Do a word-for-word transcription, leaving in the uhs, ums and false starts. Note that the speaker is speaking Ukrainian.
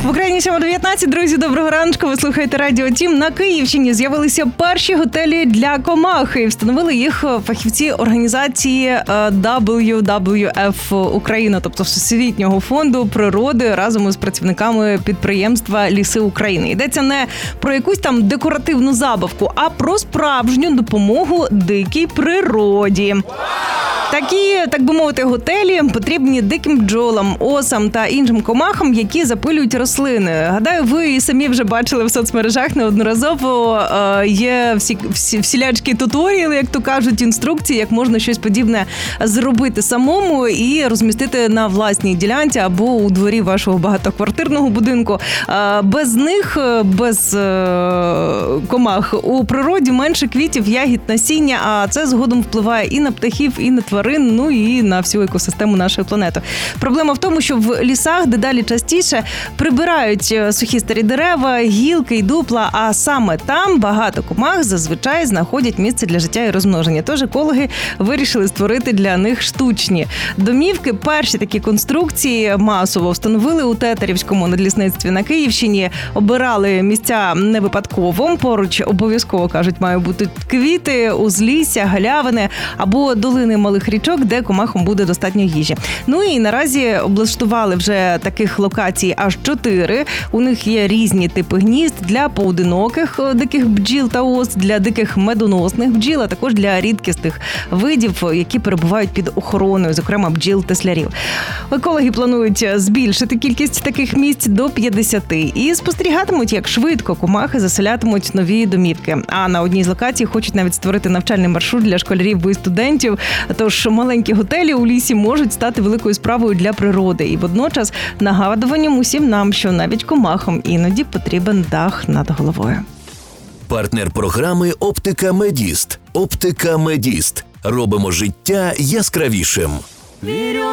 В Україні сьома дев'ятнадцять, друзі, доброго ранку. Ви слухаєте Радіо Тім. На Київщині з'явилися перші готелі для комах. І встановили їх фахівці організації дабл ю дабл ю еф Україна, тобто Всесвітнього фонду природи, разом із працівниками підприємства Ліси України. Йдеться не про якусь там декоративну забавку, а про справжню допомогу дикій природі. Такі, так би мовити, готелі потрібні диким бджолам, осам та іншим комахам, які запилюють рослини. Гадаю, ви і самі вже бачили в соцмережах неодноразово. Е, є всі, всі, всілячкі туторіали, як то кажуть, інструкції, як можна щось подібне зробити самому і розмістити на власній ділянці або у дворі вашого багатоквартирного будинку. Е, без них, без е, комах, у природі менше квітів, ягід, насіння, а це згодом впливає і на птахів, і на тварин, ну і на всю екосистему нашої планети. Проблема в тому, що в лісах дедалі частіше прибирають сухі старі дерева, гілки й дупла, а саме там багато комах зазвичай знаходять місце для життя і розмноження. Тож екологи вирішили створити для них штучні домівки. Перші такі конструкції масово встановили у Тетерівському надлісництві на Київщині. Обирали місця не випадково. Поруч обов'язково, кажуть, мають бути квіти, узлісся, галявини або долини малих річок, де комахам буде достатньо їжі. Ну і наразі облаштували вже таких локацій аж чотири. У них є різні типи гнізд для поодиноких диких бджіл та ос, для диких медоносних бджіл, а також для рідкісних видів, які перебувають під охороною, зокрема бджіл-теслярів. Екологи планують збільшити кількість таких місць до п'ятдесяти і спостерігатимуть, як швидко комахи заселятимуть нові домівки. А на одній з локацій хочуть навіть створити навчальний маршрут для школярів і студентів. Тож маленькі готелі у лісі можуть стати великою справою для природи. І водночас нагадуванням усім нам, що навіть комахам іноді потрібен дах над головою. Партнер програми «Оптика Медіст». «Оптика Медіст». Робимо життя яскравішим.